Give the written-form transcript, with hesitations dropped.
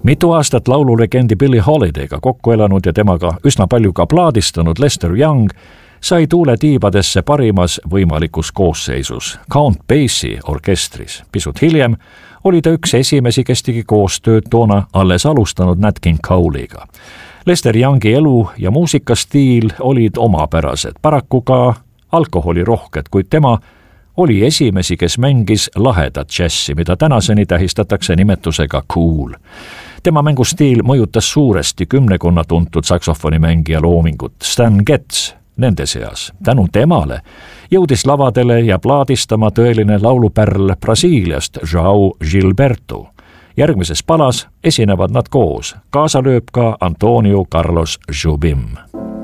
Mitu aastat laululegendi Billie Holidayga kokku elanud ja temaga üsna palju ka plaadistanud Lester Young sai tuule tiibadesse parimas võimalikus koosseisus, Count Basie orkestris. Pisut hiljem oli ta üks esimesi, kes tegi koostööd toona alles alustanud Nat King Cole'iga. Lester Youngi elu ja muusikastiil olid omapärased, paraku ka alkoholirohked, kuid tema oli esimesi, kes mängis lahedat džässi, mida tänaseni tähistatakse nimetusega cool. Tema mängustiil mõjutas suuresti kümmekonna tuntud saksofonimängija loomingut Stan Getz nende seas. Tänu temale jõudis lavadele ja plaadistama tõeline laulupärl Brasiiliast João Gilberto. Järgmises palas esinevad nad koos. Kaasa lööb ka Antonio Carlos Jobim.